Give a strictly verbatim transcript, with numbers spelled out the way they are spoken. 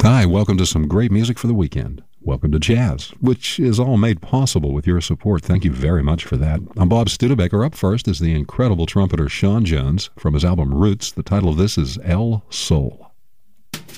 Hi, welcome to some great music for the weekend. Welcome to Jazz, which is all made possible with your support. Thank you very much for that. I'm Bob Studebaker. Up first is the incredible trumpeter Sean Jones from his album Roots. The title of this is El Sol.